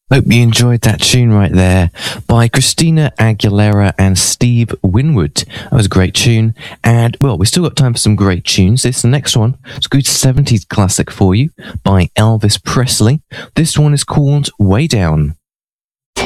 Hope you enjoyed that tune right there by Christina Aguilera and Steve Winwood. That was a great tune. And, well, we still got time for some great tunes. This next one, it's a good 70s classic for you by Elvis Presley. This one is called Way Down.